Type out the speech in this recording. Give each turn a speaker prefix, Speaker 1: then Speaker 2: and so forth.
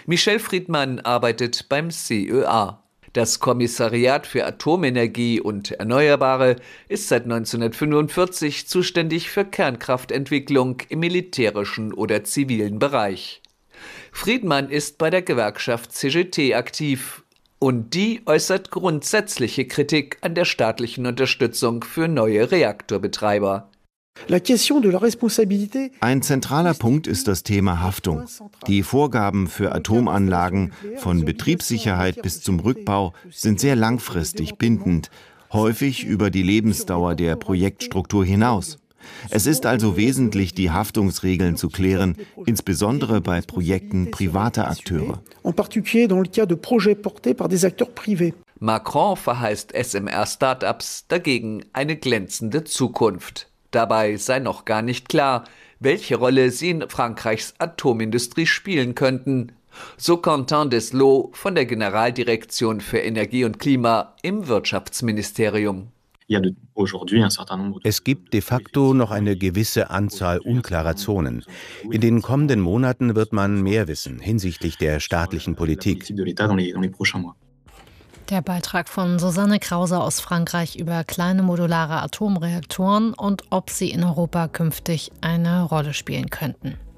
Speaker 1: Michel Friedmann arbeitet beim CEA. Das Kommissariat für Atomenergie und Erneuerbare ist seit 1945 zuständig für Kernkraftentwicklung im militärischen oder zivilen Bereich. Friedmann ist bei der Gewerkschaft CGT aktiv und die äußert grundsätzliche Kritik an der staatlichen Unterstützung für neue Reaktorbetreiber.
Speaker 2: Ein zentraler Punkt ist das Thema Haftung. Die Vorgaben für Atomanlagen, von Betriebssicherheit bis zum Rückbau, sind sehr langfristig bindend, häufig über die Lebensdauer der Projektstruktur hinaus. Es ist also wesentlich, die Haftungsregeln zu klären, insbesondere bei Projekten privater Akteure.
Speaker 1: Macron verheißt SMR-Startups dagegen eine glänzende Zukunft. Dabei sei noch gar nicht klar, welche Rolle sie in Frankreichs Atomindustrie spielen könnten. So Quentin Deslot von der Generaldirektion für Energie und Klima im Wirtschaftsministerium.
Speaker 3: Es gibt de facto noch eine gewisse Anzahl unklarer Zonen. In den kommenden Monaten wird man mehr wissen hinsichtlich der staatlichen Politik.
Speaker 4: Der Beitrag von Susanne Krause aus Frankreich über kleine modulare Atomreaktoren und ob sie in Europa künftig eine Rolle spielen könnten.